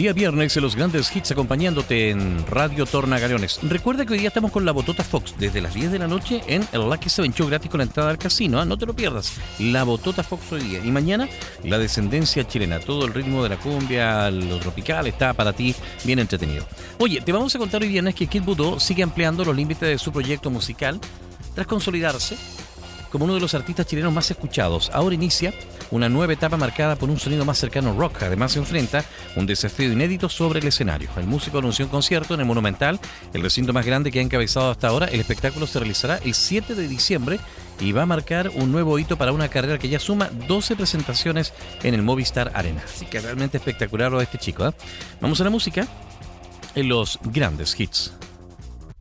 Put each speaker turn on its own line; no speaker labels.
Día viernes en los grandes hits acompañándote en Radio Tornagaleones. Recuerda que hoy día estamos con la Botota Fox desde las 10 de la noche en el Lucky Seven Show gratis con la entrada al casino. No te lo pierdas. La Botota Fox hoy día. Y mañana la descendencia chilena. Todo el ritmo de la cumbia, lo tropical está para ti bien entretenido. Oye, te vamos a contar hoy viernes que Kid Voodoo sigue ampliando los límites de su proyecto musical tras consolidarse como uno de los artistas chilenos más escuchados. Ahora inicia una nueva etapa marcada por un sonido más cercano al rock. Además se enfrenta un desafío inédito sobre el escenario. El músico anunció un concierto en el Monumental, el recinto más grande que ha encabezado hasta ahora. El espectáculo se realizará el 7 de diciembre y va a marcar un nuevo hito para una carrera que ya suma 12 presentaciones en el Movistar Arena. Así que realmente espectacular lo de este chico, ¿eh? Vamos a la música en los grandes hits.